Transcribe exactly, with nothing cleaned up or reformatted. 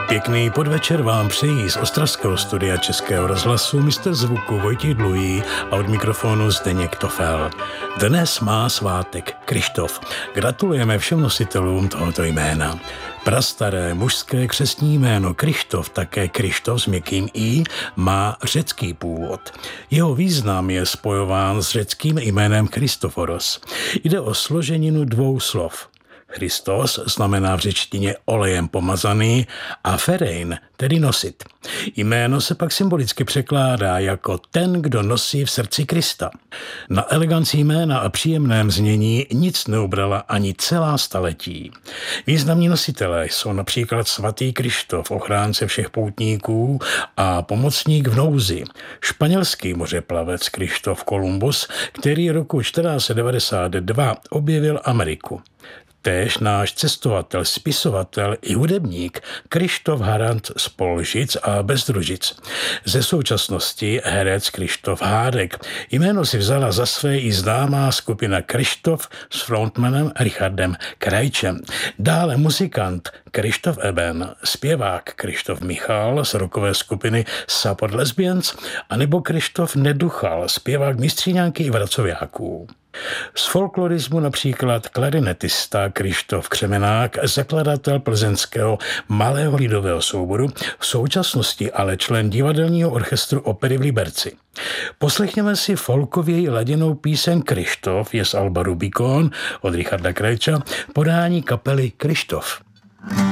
Pěkný podvečer vám přejí z ostravského studia Českého rozhlasu mistr zvuku Vojtěch Dluhý a od mikrofonu Zdeněk Tofel. Dnes má svátek Kryštof. Gratulujeme všem nositelům tohoto jména. Prastaré mužské křestní jméno Kryštof, také Kryštof s měkkým i, má řecký původ. Jeho význam je spojován s řeckým jménem Christoforos. Jde o složeninu dvou slov. Christos znamená v řečtině olejem pomazaný a ferein, tedy nosit. Jméno se pak symbolicky překládá jako ten, kdo nosí v srdci Krista. Na eleganci jména a příjemném znění nic neubrala ani celá staletí. Významní nositelé jsou například svatý Kryštof, ochránce všech poutníků a pomocník v nouzi. Španělský mořeplavec Kryštof Kolumbus, který roku čtrnáct set devadesát dva objevil Ameriku. Též náš cestovatel, spisovatel i hudebník Kryštof Harant z Polžic a Bezdružic. Ze současnosti herec Kryštof Hádek. Jméno si vzala za své i známá skupina Kryštof s frontmanem Richardem Krajčem. Dále muzikant Kryštof Eben, zpěvák Kryštof Michal z rockové skupiny Support Lesbians anebo Kryštof Neduchal, zpěvák Mistříňanky i Vracoviáků. Z folklorismu například klarinetista Kryštof Křemenák, zakladatel plzeňského malého lidového souboru, v současnosti ale člen divadelního orchestru opery v Liberci. Poslechněme si folkověji laděnou píseň Kryštof je z alba Rubikon od Richarda Krajča, podání kapely Kryštof.